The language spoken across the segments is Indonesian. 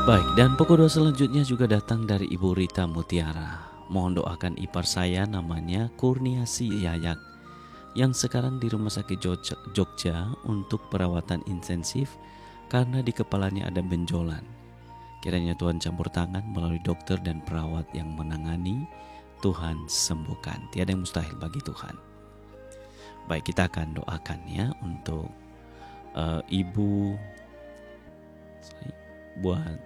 Baik, dan pokok doa selanjutnya juga datang dari Ibu Rita Mutiara. Mohon doakan ipar saya namanya Kurniasi Yayak yang sekarang di Rumah Sakit Jogja untuk perawatan intensif karena di kepalanya ada benjolan. Kiranya Tuhan campur tangan melalui dokter dan perawat yang menangani. Tuhan sembuhkan. Tiada yang mustahil bagi Tuhan. Baik, kita akan doakan ya untuk Ibu buat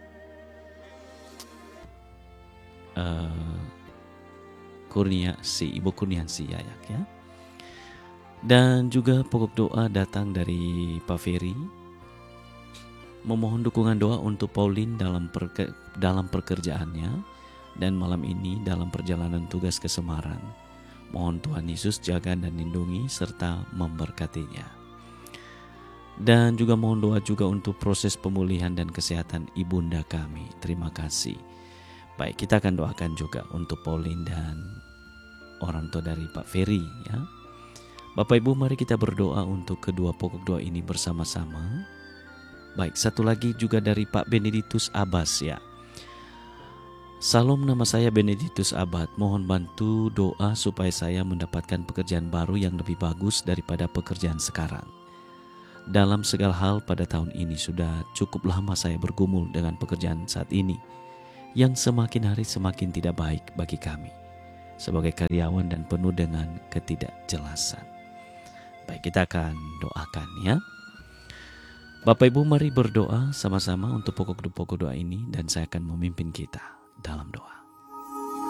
Ibu Kurniasi Yayak ya. Dan juga pokok doa datang dari Pak Ferry, memohon dukungan doa untuk Pauline dalam pekerjaannya dan malam ini dalam perjalanan tugas ke Semarang. Mohon Tuhan Yesus jaga dan lindungi serta memberkatinya. Dan juga mohon doa juga untuk proses pemulihan dan kesehatan ibunda kami. Terima kasih. Baik, kita akan doakan juga untuk Pauline dan orang tua dari Pak Ferry ya. Bapak Ibu, mari kita berdoa untuk kedua pokok doa ini bersama-sama. Baik, satu lagi juga dari Pak Benedictus Abbas ya. Salam, nama saya Benedictus Abad. Mohon bantu doa supaya saya mendapatkan pekerjaan baru yang lebih bagus daripada pekerjaan sekarang. Dalam segala hal pada tahun ini sudah cukup lama saya bergumul dengan pekerjaan saat ini yang semakin hari semakin tidak baik bagi kami sebagai karyawan dan penuh dengan ketidakjelasan. Baik, kita akan doakan ya. Bapak Ibu, mari berdoa sama-sama untuk pokok doa ini dan saya akan memimpin kita dalam doa.